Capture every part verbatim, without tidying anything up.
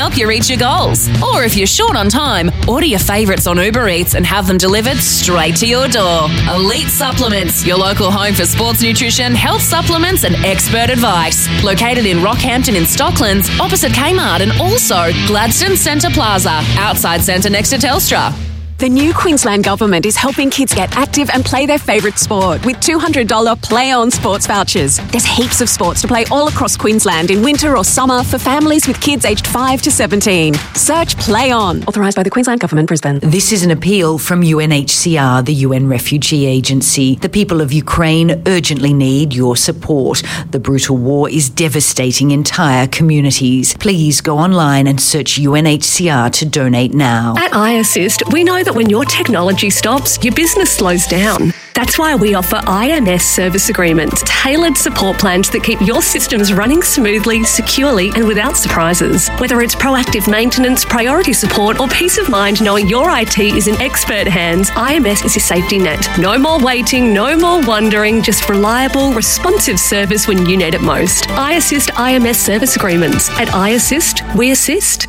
help you reach your goals. Or if you're short on time, order your favourites on Uber Eats and have them delivered straight to your door. Elite Supplements, your local home for sports nutrition, health supplements and expert advice. Located in Rockhampton in Stocklands, opposite Kmart, and also Gladstone Centre Plaza, outside Centre next to Telstra. The new Queensland Government is helping kids get active and play their favourite sport with two hundred dollars Play On sports vouchers. There's heaps of sports to play all across Queensland in winter or summer for families with kids aged five to seventeen. Search Play On. Authorised by the Queensland Government, Brisbane. This is an appeal from U N H C R, the U N Refugee Agency. The people of Ukraine urgently need your support. The brutal war is devastating entire communities. Please go online and search U N H C R to donate now. At iAssist, we know that when your technology stops, your business slows down. That's why we offer I M S service agreements, tailored support plans that keep your systems running smoothly, securely, and without surprises. Whether it's proactive maintenance, priority support, or peace of mind knowing your I T is in expert hands, I M S is your safety net. No more waiting, no more wondering, just reliable, responsive service when you need it most. iAssist I M S service agreements. At iAssist, we assist.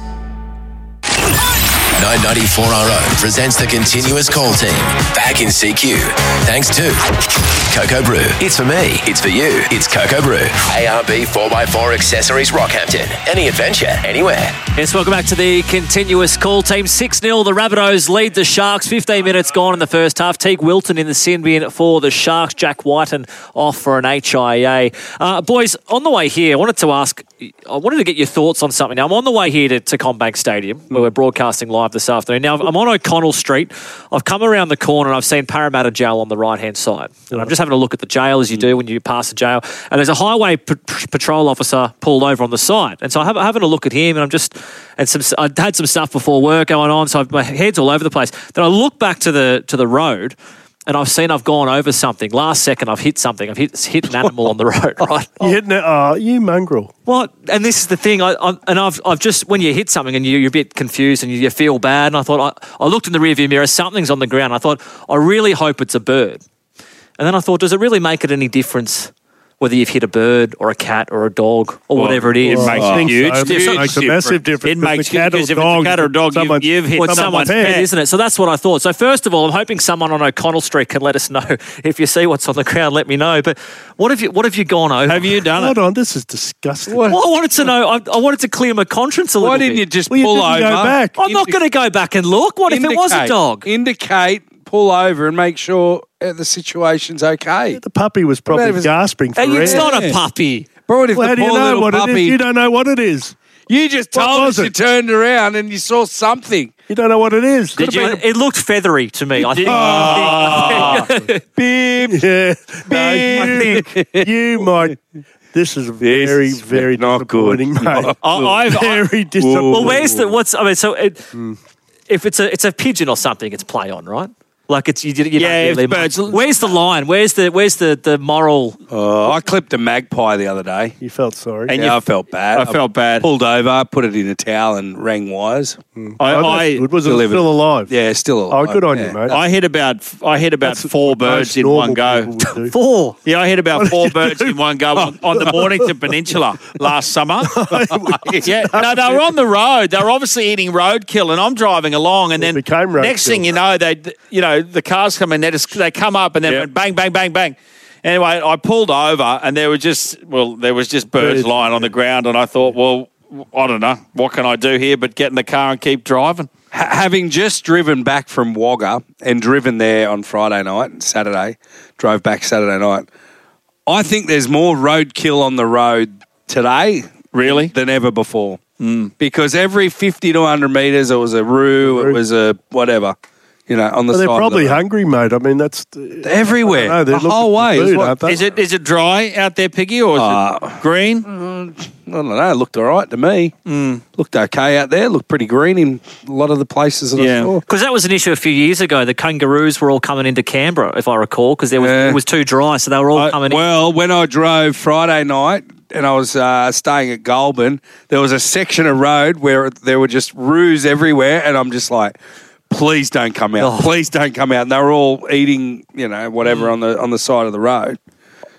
nine ninety-four R O presents the continuous call team back in C Q. Thanks to Cocoa Brew. It's for me. It's for you. It's Cocoa Brew. A R B four by four Accessories Rockhampton. Any adventure, anywhere. Yes, welcome back to the continuous call team. six nil, the Rabbitohs lead the Sharks. fifteen minutes gone in the first half. Teague Wilton in the sin bin for the Sharks. Jack Whiten off for an H I A. Uh, boys, on the way here, I wanted to ask, I wanted to get your thoughts on something. Now, I'm on the way here to, to Combank Stadium, where we're broadcasting live this afternoon. Now, I'm on O'Connell Street. I've come around the corner and I've seen Parramatta Jail on the right-hand side. And I'm just having a look at the jail, as you do when you pass the jail. And there's a highway p- patrol officer pulled over on the side. And so I'm having a look at him, and I'm just... And some, I'd had some stuff before work going on, so my head's all over the place. Then I look back to the to the road, and I've seen I've gone over something. Last second, I've hit something. I've hit, hit an animal on the road, right? You hit an, oh, you mongrel. What? And this is the thing. I, I and I've I've just when you hit something and you, you're a bit confused and you, you feel bad. And I thought I, I looked in the rearview mirror. Something's on the ground. I thought I really hope it's a bird. And then I thought, does it really make it any difference whether you've hit a bird or a cat or a dog or well, whatever it is? Well, it makes I a huge so. difference. It makes a massive difference. It makes a cat, if it's a cat or a dog, you've, you've hit well, someone's pet, pet, isn't it? So that's what I thought. So first of all, I'm hoping someone on O'Connell Street can let us know. If you see what's on the ground, let me know. But what have you what have you gone over? Have you done Hold it? Hold on, this is disgusting. Well, I wanted to know. I, I wanted to clear my conscience a little Why bit. didn't you just well, you pull didn't over? Go back. I'm not going to go back and look. What if it was a dog? Indicate, pull over and make sure the situation's okay. The puppy was probably was, gasping for Hey, air. it's not a puppy. Bro, if Well, how the do you poor know little what puppy, it is? You don't know what it is. You just What told was us you it? turned around and you saw something. You don't know what it is. Did you? It looked feathery to me. I think. Oh. Beep. Yeah. Beep. No, you, you might. This is very, is very not good. disappointing, mate. Not I- I've, Very disappointing. well, where's the what's? I mean, so it, if it's a it's a pigeon or something, it's play on, right? Like it's you. you don't Yeah, really if birds- Where's the line? Where's the where's the the moral? Oh, I clipped a magpie the other day. You felt sorry. And yeah, I felt bad. I felt bad. Pulled over, put it in a towel and rang wires. I, Oh, that's I, good. Was it delivered. still alive? Yeah, still Oh, alive. good on yeah. you, mate. I hit about I hit about That's four what birds most in one normal go. people would do. Four. Yeah, I hit about What four did you birds do? in one go on, on the Mornington Peninsula last summer. Yeah, no, they were on the road. They were obviously eating roadkill, and I'm driving along, and It then became next roadkill. thing you know, they, you know, the cars come in, they just they come up, and then Yep. went bang, bang, bang, bang. Anyway, I pulled over, and there were just well, there was just birds Birds. lying on the ground, and I thought, well, I don't know, what can I do here but get in the car and keep driving? Ha- having just driven back from Wagga and driven there on Friday night, Saturday, drove back Saturday night, I think there's more roadkill on the road today Really? than ever before. Mm. Because every fifty to one hundred metres, it was a roo, it was a whatever, you know, on the Well, side they're of probably the road. hungry, mate. I mean, that's Everywhere. I don't know, they're the whole looking way. for It was food, what- aren't they? Is it is it dry out there, Piggy, or is Uh, it green? I don't know. It looked all right to me. Mm. Looked okay out there. Looked pretty green in a lot of the places that I Yeah. saw. Because that was an issue a few years ago. The kangaroos were all coming into Canberra, if I recall, because there was Yeah. it was too dry, so they were all I- coming in. well, when I drove Friday night and I was uh, staying at Goulburn, there was a section of road where there were just roos everywhere, and I'm just like, please don't come out. Oh. Please don't come out. And they were all eating, you know, whatever on the on the side of the road.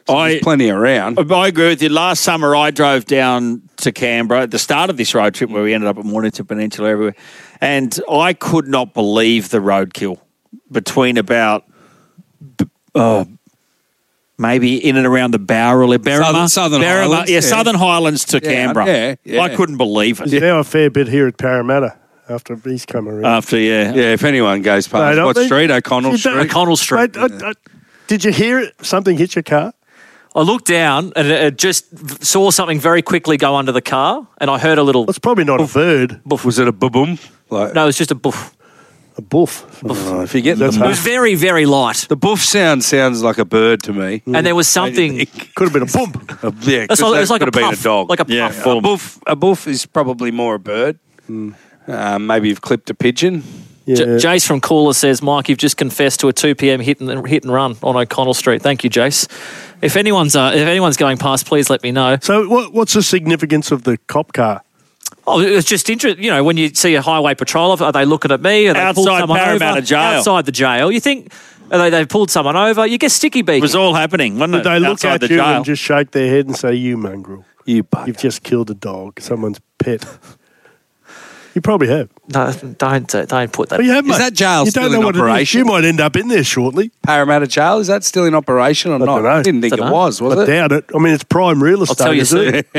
So I- there's plenty around. I agree with you. Last summer, I drove down to Canberra at the start of this road trip where we ended up at Mornington Peninsula everywhere, and I could not believe the roadkill between about oh, maybe in and around the Bowral, Berrima, Southern- Southern Berrima, Highlands, yeah, yeah. Southern Highlands to Yeah, Canberra. yeah, yeah. I couldn't believe it. There's now a fair bit here at Parramatta after he's come around. After yeah, Yeah, if anyone goes past, Mate, I what mean, street? O'Connell you don't- Street. O'Connell Street. Mate, I- I- did you hear it? Something hit your car? I looked down and it just saw something very quickly go under the car, and I heard a little. It's probably not a bird. Was it a boom? Like, No, it was just a boof. A boof. oh, if you get the That's It boof, was very, very light, the boof sound sounds like a bird to me. and there was something. Could have been a boom. Uh, yeah, That's 'cause all- it that was like could a have been puff, a dog. like a Yeah. puff. a boof. A boof is probably more a bird. Um, maybe you've clipped a pigeon. Yeah. J- Jace from Cooler says, Mike, you've just confessed to a two p.m. hit and hit and run on O'Connell Street. Thank you, Jace. If anyone's uh, if anyone's going past, please let me know. So what, what's the significance of the cop car? Oh, it's just interesting. You know, when you see a highway patrol, are they looking at me? Are they pulled Outside someone Parramatta over? Jail. Outside the jail. You think are they, they've pulled someone over? You get sticky beak. it was all happening, wasn't Did it? they look Outside at the you jail. and just shake their head and say, "You mongrel, You bug. you've just killed a dog, someone's pet"? You probably have. No, don't uh, don't put that. But you have, Is mate. that jail you still don't know in what it is. operation? You might end up in there shortly. Parramatta Jail, is that still in operation or I not? don't know. I didn't think Dunno. it was, was I it? doubt it. I mean, it's prime real estate. tell you isn't it?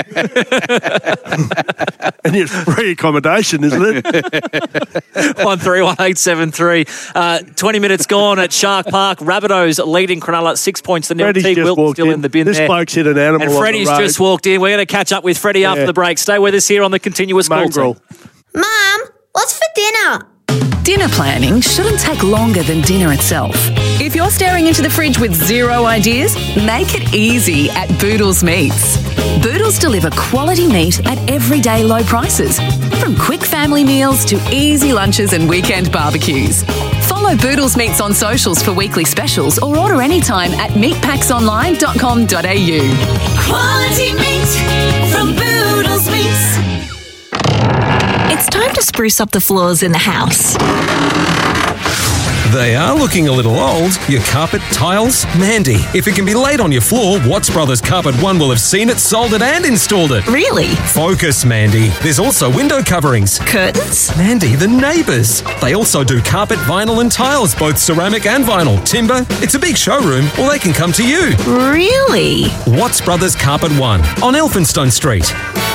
And it's free accommodation, isn't it? One three one eight seven three. Uh, Twenty minutes gone at Shark Park. Rabbitohs leading Cronulla six points to nil. Freddie's Teague just Wilton walked still in. in. the bin This there. bloke's hit an animal And on the Freddie's road. just walked in. We're going to catch up with Freddie after Yeah. the break. Stay with us here on the continuous call Mongrel. team. Mum, what's for dinner? Dinner planning shouldn't take longer than dinner itself. If you're staring into the fridge with zero ideas, make it easy at Boodles Meats. Boodles deliver quality meat at everyday low prices, from quick family meals to easy lunches and weekend barbecues. Follow Boodles Meats on socials for weekly specials or order anytime at meat packs online dot com dot a u. Quality meat from Boodles Meats. It's time to spruce up the floors in the house. They are looking a little old. Your carpet, tiles, Mandy. If it can be laid on your floor, Watts Brothers Carpet One will have seen it, sold it and installed it. Really? Focus, Mandy. There's also window coverings. Curtains? Mandy, the neighbours. They also do carpet, vinyl and tiles, both ceramic and vinyl. Timber. It's a big showroom, or they can come to you. Really? Watts Brothers Carpet One on Elphinstone Street.